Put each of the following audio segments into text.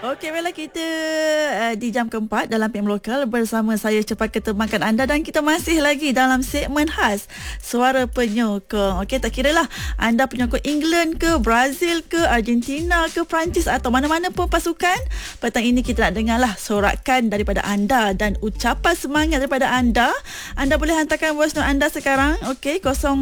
Okey, baiklah kita di jam keempat dalam PM Lokal bersama saya Cepat Ketemakan Anda, dan kita masih lagi dalam segmen khas Suara Penyokong. Okey, tak kiralah anda penyokong England ke, Brazil ke, Argentina ke, Perancis atau mana-mana pun pasukan, petang ini kita nak dengarlah sorakan daripada anda dan ucapan semangat daripada anda. Anda boleh hantarkan voice note anda sekarang. Okey,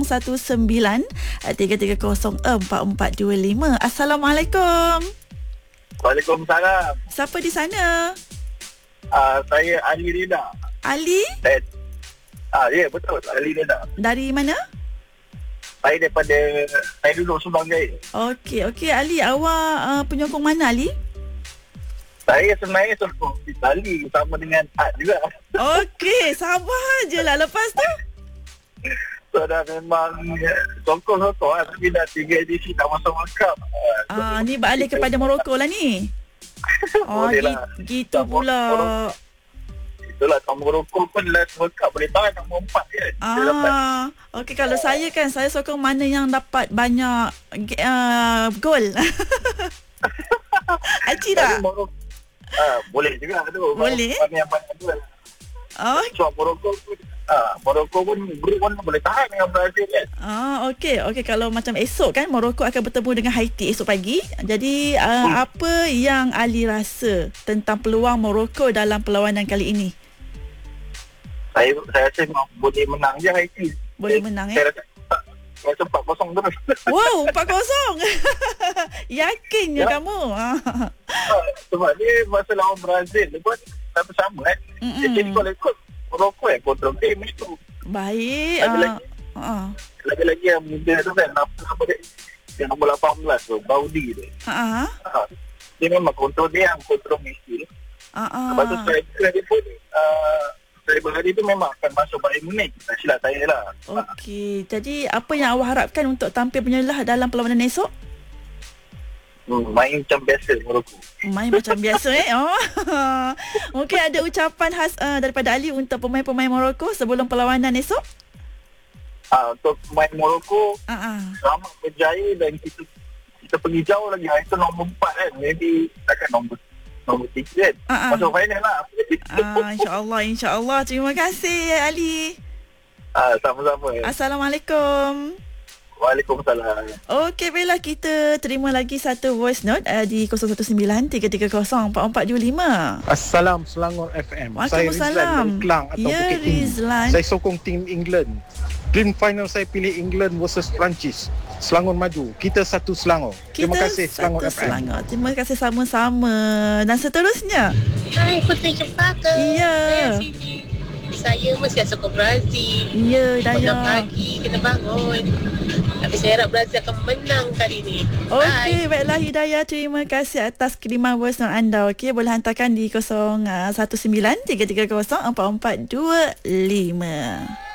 019-330-4425. Assalamualaikum. Waalaikumsalam. Siapa di sana? Saya Ali Reda. Ali? Ya, betul. Ali Reda. Dari mana? Saya duduk Subang Jaya. Okey Ali, awak penyokong mana Ali? Saya sebenarnya sokong Itali sama dengan Ad juga. Okey, sabar je lah. Lepas tu? So dah memang sokong lah. Tapi dah 3 edisi tak masuk World Cup. Ni beralih kepada Morocco lah ni. Boleh lah. Gitu pula. Itulah, kalau Morocco pun last World Cup boleh tahan nombor 4 kan. Okey, kalau saya kan, saya sokong mana yang dapat banyak gol. Aci tak? Boleh juga tu. Boleh? Mana yang banyak gol. So Morocco pun group pun boleh tahan dengan Brazil kan. Okey, kalau macam esok kan Morocco akan bertemu dengan Haiti esok pagi. Jadi apa yang Ali rasa tentang peluang Morocco dalam perlawanan kali ini? Saya rasa memang boleh menang je Haiti. Boleh menang Saya rasa 4-0 terus. Wow, 4-0. Yakinnya kamu. Sebab dia masa lawan Brazil dia pun sama kan. Jadi kalau ikut Morocco kontrol game itu. Baik. Lagi-lagi yang muda tu kan, apa dia, yang nombor 18 tu, Baudi tu. Dia memang kontrol dia yang kontrol Messi. Lepas tu striker dia pun saya berhari tu memang akan masuk Bayern Munich. Tak silap saya lah. Okey, jadi apa yang awak harapkan untuk tampil penyelah dalam perlawanan esok? Main macam biasa Morocco. Main macam biasa Mungkin ada ucapan khas daripada Ali untuk pemain-pemain Morocco sebelum perlawanan esok? Untuk pemain Morocco, selamat berjaya dan kita pergi jauh lagi. Itu nombor 4 kan. Maybe takkan nombor 3 kan. Masuk final lah. InsyaAllah. Terima kasih Ali. Sama-sama. Assalamualaikum. Waalaikumsalam. Okey, baiklah kita terima lagi satu voice note di 019-330-4425. Assalam Selangor FM. Saya Rizlan dari Kelang atau Bukit Tinggi. Saya sokong tim England. Dream final saya pilih England versus Perancis. Selangor maju. Kita satu Selangor. Terima kasih Selangor FM. Terima kasih sama-sama. Dan seterusnya. Hai Puteri Cempaka. Ya. Saya mesti sokong Brazil. Ya, Daya. Pagi kita bangun. Tapi saya harap Brazil akan menang kali ini. Okey, baiklah Hidayah. Terima kasih atas kiriman voice note anda. Okey, boleh hantarkan di 019-330-4425.